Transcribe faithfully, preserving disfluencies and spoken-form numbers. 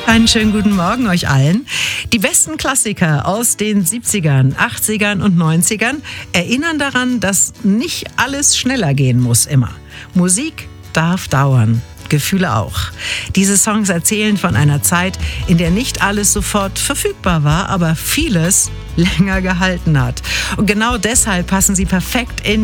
Einen schönen guten Morgen euch allen. Die besten Klassiker aus den siebzigern, achtzigern und neunzigern erinnern daran, dass nicht alles schneller gehen muss immer. Musik darf dauern. Gefühle auch. Diese Songs erzählen von einer Zeit, in der nicht alles sofort verfügbar war, aber vieles länger gehalten hat. Und genau deshalb passen sie perfekt in